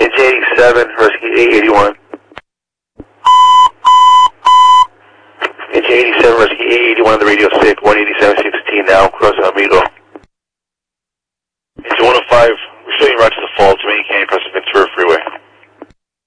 It's 87, Rescue 881. It's 87, Rescue 881 on the radio sick, 187.16 now, crossing Amigo. It's 105, we're showing Roger.